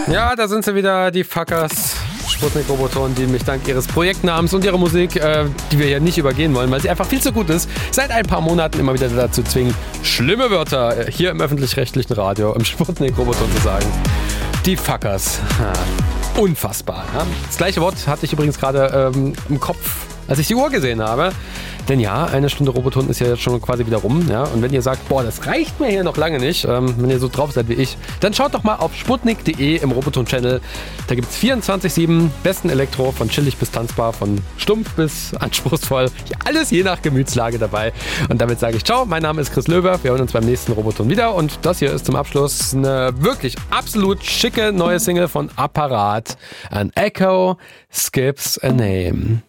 Ja, da sind sie wieder, die Fuckers. Sputnik-Robotoren, die mich dank ihres Projektnamens und ihrer Musik, die wir ja nicht übergehen wollen, weil sie einfach viel zu gut ist, seit ein paar Monaten immer wieder dazu zwingen, schlimme Wörter hier im öffentlich-rechtlichen Radio, im Sputnik-Roboton zu sagen. Die Fuckers. Unfassbar. Ja? Das gleiche Wort hatte ich übrigens gerade im Kopf, als ich die Uhr gesehen habe. Denn ja, 1 Stunde Roboton ist ja jetzt schon quasi wieder rum. Ja? Und wenn ihr sagt, boah, das reicht mir hier noch lange nicht, wenn ihr so drauf seid wie ich, dann schaut doch mal auf sputnik.de im Roboton-Channel. Da gibt es 24/7 besten Elektro, von chillig bis tanzbar, von stumpf bis anspruchsvoll. Alles je nach Gemütslage dabei. Und damit sage ich ciao, mein Name ist Chris Löber. Wir hören uns beim nächsten Roboton wieder. Und das hier ist zum Abschluss eine wirklich absolut schicke neue Single von Apparat. An Echo Skips a Name.